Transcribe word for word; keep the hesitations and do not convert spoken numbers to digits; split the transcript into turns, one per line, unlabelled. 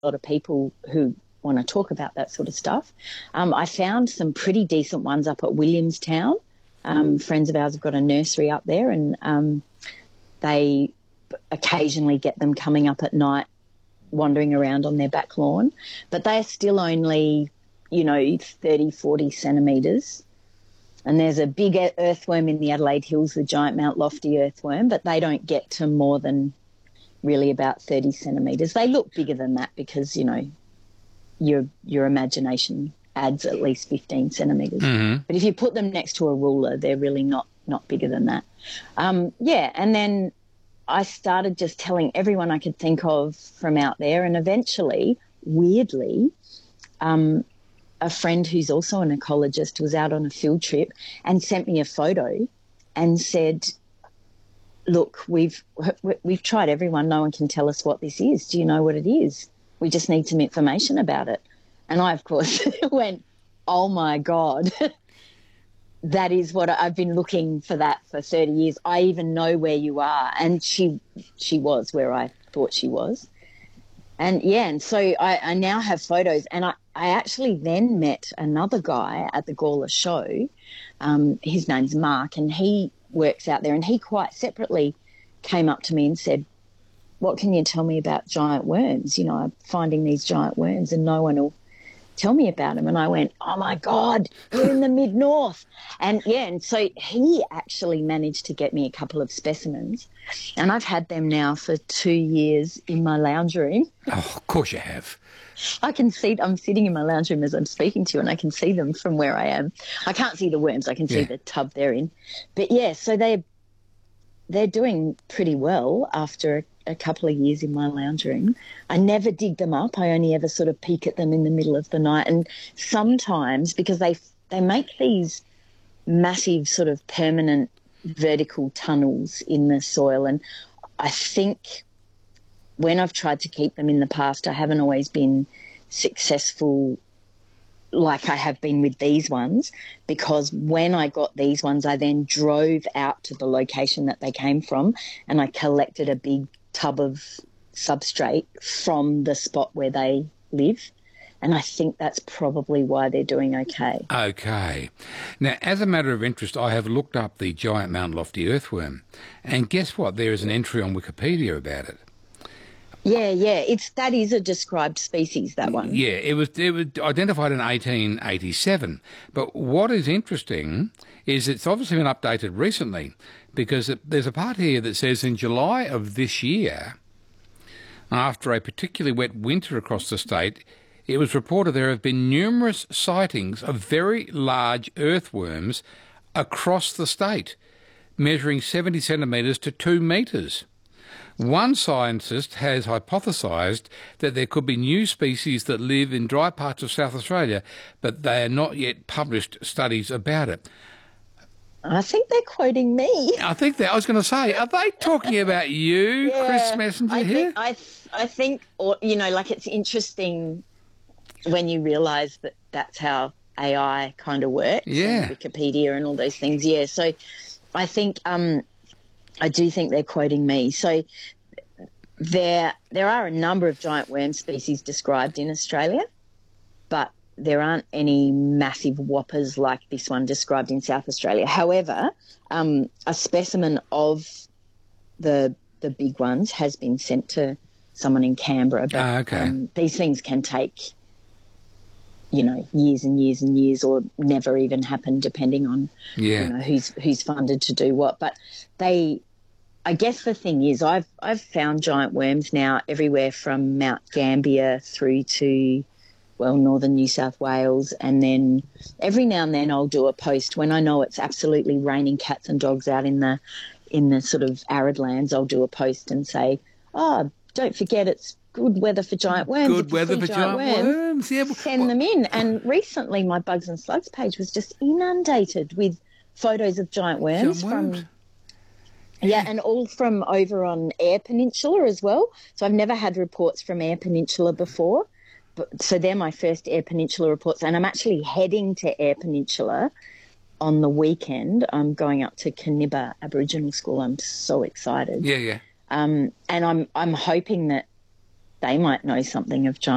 lot of people who want to talk about that sort of stuff. Um, I found some pretty decent ones up at Williamstown. Um, friends of ours have got a nursery up there, and um, they occasionally get them coming up at night, wandering around on their back lawn. But they're still only, you know, thirty, forty centimetres. And there's a big earthworm in the Adelaide Hills, the giant Mount Lofty earthworm, but they don't get to more than really about thirty centimetres. They look bigger than that because, you know, your your imagination adds at least fifteen centimetres.
Mm-hmm.
But if you put them next to a ruler, they're really not, not bigger than that. Um, yeah, and then I started just telling everyone I could think of from out there, and eventually, weirdly, um, a friend who's also an ecologist was out on a field trip and sent me a photo and said, look, we've we've tried everyone. No one can tell us what this is. Do you know what it is? We just need some information about it. And I, of course, went, oh, my God, that is what I, I've been looking for that for thirty years. I even know where you are. And she she was where I thought she was. And, yeah, and so I, I now have photos. And I, I actually then met another guy at the Gawler show. Um, his name's Mark, and he works out there. And he quite separately came up to me and said, what can you tell me about giant worms? You know, I'm finding these giant worms and no one will tell me about them. And I went, oh, my God, you're in the mid-north. And, yeah, and so he actually managed to get me a couple of specimens. And I've had them now for two years in my lounge room.
Oh, of course you have.
I can see, I'm sitting in my lounge room as I'm speaking to you, and I can see them from where I am. I can't see the worms. I can see
yeah.
the tub they're in. But, yeah, so they're, they're doing pretty well after a a couple of years in my lounge room. I never dig them up. I only ever sort of peek at them in the middle of the night. And sometimes, because they they make these massive sort of permanent vertical tunnels in the soil, and I think when I've tried to keep them in the past, I haven't always been successful like I have been with these ones, because when I got these ones, I then drove out to the location that they came from and I collected a big tub of substrate from the spot where they live. And I think that's probably why they're doing okay.
Okay. Now, as a matter of interest, I have looked up the giant Mount Lofty earthworm, and guess what? There is an entry on Wikipedia about it.
Yeah, yeah, it's that is a described species, that one.
Yeah, it was it was identified in eighteen eighty-seven. But what is interesting is it's obviously been updated recently, because it, there's a part here that says in July of this year, after a particularly wet winter across the state, it was reported there have been numerous sightings of very large earthworms across the state, measuring seventy centimetres to two metres. One scientist has hypothesised that there could be new species that live in dry parts of South Australia, but they are not yet published studies about it.
I think they're quoting me.
I think that I was going to say, are they talking about you,
yeah,
Chris Messenger,
I
here?
Think, I, I think, or, you know, like it's interesting when you realise that that's how A I kind of works.
Yeah.
And Wikipedia and all those things. Yeah. So I think, um, I do think they're quoting me. So there, there are a number of giant worm species described in Australia, but there aren't any massive whoppers like this one described in South Australia. However, um, a specimen of the the big ones has been sent to someone in Canberra. But
ah, okay.
um, these things can take, you know, years and years and years, or never even happen, depending on
yeah.
you know who's who's funded to do what. But they, I guess the thing is, I've I've found giant worms now everywhere from Mount Gambier through to, well, northern New South Wales, and then every now and then I'll do a post when I know it's absolutely raining cats and dogs out in the in the sort of arid lands. I'll do a post and say, oh, don't forget it's good weather for giant worms.
Good weather for giant, giant worms. worms. Yeah,
send them in. And recently my Bugs and Slugs page was just inundated with photos of giant worms,
giant worms.
from yeah, and all from over on Eyre Peninsula as well. So I've never had reports from Eyre Peninsula before. But, so they're my first Eyre Peninsula reports, and I'm actually heading to Eyre Peninsula on the weekend. I'm going up to Canibba Aboriginal School. I'm so excited.
Yeah, yeah.
Um, and I'm I'm hoping that they might know something of giant